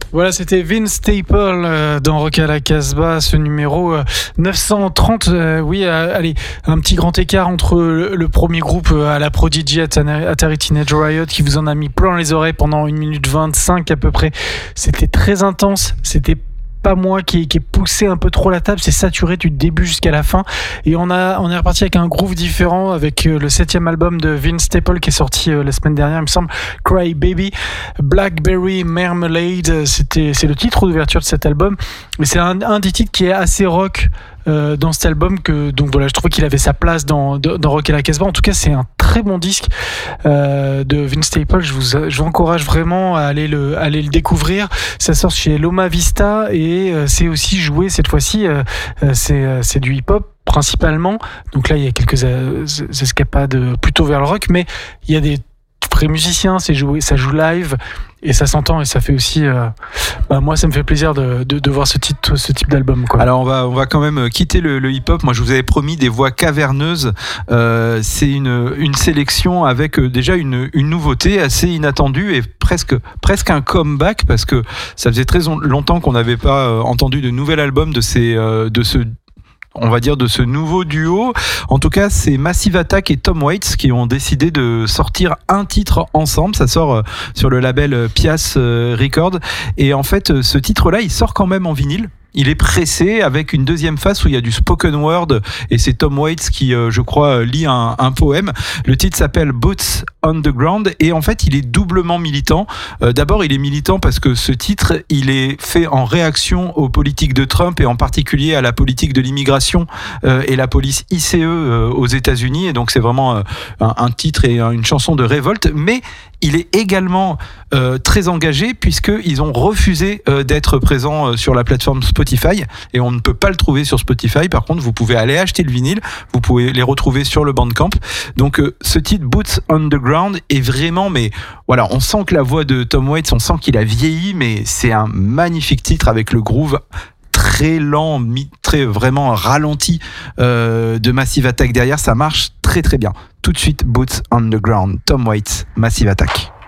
Voilà, c'était Vince Staple dans Rock à la Casbah, ce numéro 930. Oui, allez, un petit grand écart entre le premier groupe à la Prodigy, Atari Teenage Riot, qui vous en a mis plein les oreilles pendant 1 minute 25 à peu près. C'était très intense, c'était pas moi qui ai poussé un peu trop la table, c'est saturé du début jusqu'à la fin, et on est reparti avec un groove différent avec le 7e album de Vince Staple qui est sorti la semaine dernière, il me semble, Cry Baby. Blackberry Marmalade, c'est le titre d'ouverture de cet album, mais c'est un des titres qui est assez rock dans cet album, donc voilà, je trouvais qu'il avait sa place dans Rock à la Casbah. En tout cas, c'est un très bon disque de Vince Staple. Je vous encourage vraiment à aller le découvrir. Ça sort chez Loma Vista et c'est aussi joué cette fois-ci. C'est du hip-hop principalement. Donc là, il y a quelques escapades plutôt vers le rock, mais il y a des vrais musiciens. Ça joue live. Et ça s'entend, et ça fait aussi moi ça me fait plaisir de voir ce type d'album, quoi. Alors on va quand même quitter le hip-hop. Moi je vous avais promis des voix caverneuses. C'est une sélection avec déjà une nouveauté assez inattendue et presque un comeback, parce que ça faisait très longtemps qu'on n'avait pas entendu de nouvel album de ce nouveau duo. En tout cas, c'est Massive Attack et Tom Waits qui ont décidé de sortir un titre ensemble. Ça sort sur le label Pias Records. Et en fait, ce titre-là, il sort quand même en vinyle. Il est pressé avec une deuxième face où il y a du spoken word, et c'est Tom Waits qui, je crois, lit un poème. Le titre s'appelle Boots on the Ground, et en fait il est doublement militant. D'abord, il est militant parce que ce titre, il est fait en réaction aux politiques de Trump, et en particulier à la politique de l'immigration et la police ICE aux États-Unis. Et donc c'est vraiment un titre et une chanson de révolte, mais il est également très engagé, puisqu'ils ont refusé d'être présents sur la plateforme Spotify, et on ne peut pas le trouver sur Spotify. Par contre, vous pouvez aller acheter le vinyle, vous pouvez les retrouver sur le Bandcamp. Donc ce titre Boots on the Ground est vraiment, mais voilà, on sent que la voix de Tom Waits, on sent qu'il a vieilli, mais c'est un magnifique titre avec le groove très lent, très vraiment ralenti de Massive Attack derrière. Ça marche très très bien. Tout de suite, Boots on the Ground, Tom Waits, Massive Attack.